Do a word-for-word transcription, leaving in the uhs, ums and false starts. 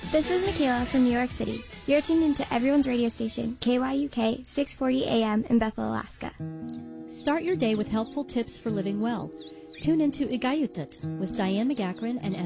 This is Michaela from New York City. You're tuned into everyone's radio station, K Y U K, six forty A M in Bethel, Alaska. Start your day with helpful tips for living well. Tune into Igayutat with Diane McGackran and